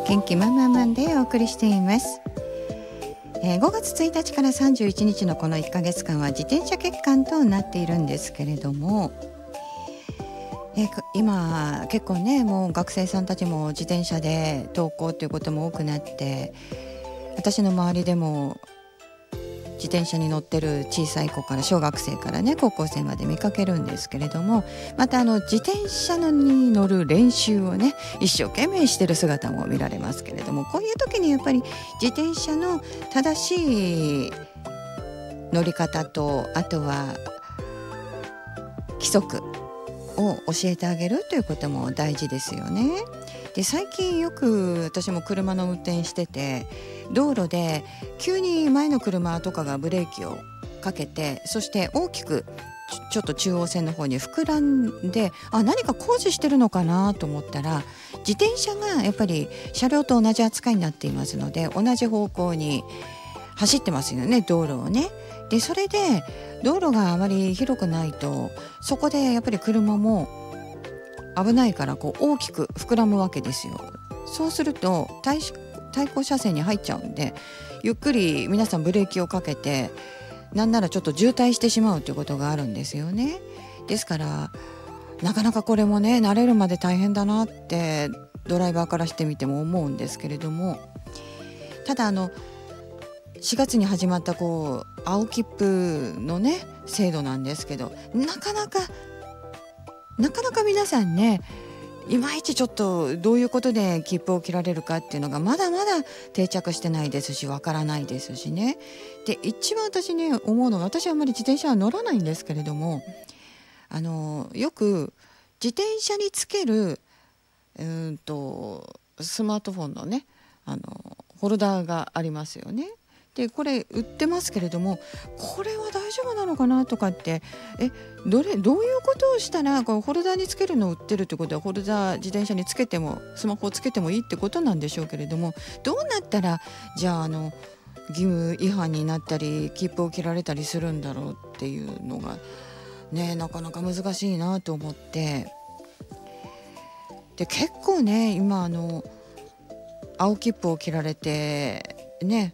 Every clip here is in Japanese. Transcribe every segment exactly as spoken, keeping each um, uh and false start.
元気マンマンマンでお送りしています。えー、ごがつついたちからさんじゅういちにちのこのいっかげつかんは自転車月間となっているんですけれども、えー、今結構ねもう学生さんたちも自転車で登校ということも多くなって、私の周りでも自転車に乗ってる小さい子から小学生からね高校生まで見かけるんですけれども、またあの自転車に乗る練習をね一生懸命してる姿も見られますけれども、こういう時にやっぱり自転車の正しい乗り方と、あとは規則を教えてあげるということも大事ですよね。で、最近よく私も車の運転してて、道路で急に前の車とかがブレーキをかけて、そして大きくちょっと中央線の方に膨らんで、あ、何か工事してるのかなと思ったら、自転車がやっぱり車両と同じ扱いになっていますので、同じ方向に走ってますよね、道路をね。で、それで道路があまり広くないと、そこでやっぱり車も危ないからこう大きく膨らむわけですよ。そうすると対対向車線に入っちゃうんで、ゆっくり皆さんブレーキをかけて、なんならちょっと渋滞してしまうということがあるんですよね。ですからなかなかこれもね慣れるまで大変だなってドライバーからしてみても思うんですけれども、ただあのしがつに始まったこう青切符のね制度なんですけど、なかなかなかなか皆さんねいまいちちょっとどういうことで切符を切られるかっていうのがまだまだ定着してないですし、わからないですしね。で、一番私ね思うのが、私はあんまり自転車は乗らないんですけれども、あのよく自転車につけるうーんとスマートフォンのねあのホルダーがありますよね。で、これ売ってますけれども、これは大丈夫なのかなとかって、えどれどういうことをしたらこうホルダーにつけるのを売ってるってことは、ホルダー自転車につけてもスマホをつけてもいいってことなんでしょうけれども、どうなったらじゃああの義務違反になったり切符を切られたりするんだろうっていうのがね、なかなか難しいなと思って、で結構ね今あの青切符を切られてね、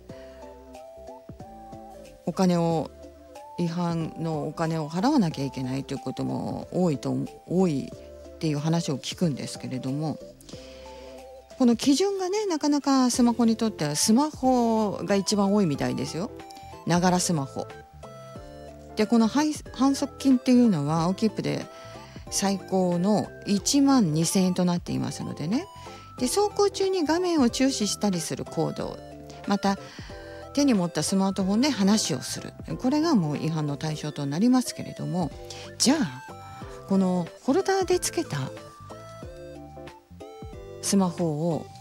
お金を違反のお金を払わなきゃいけないということも多いと多いっていう話を聞くんですけれども、この基準がねなかなかスマホにとってはスマホが一番多いみたいですよ。ながらスマホで、この反則金っていうのは青切符で最高のいちまんにせんえんとなっていますのでね。で、走行中に画面を注視したりする行動、また手に持ったスマートフォンで話をする、これがもう違反の対象となりますけれども、じゃあこのホルダーでつけたスマホを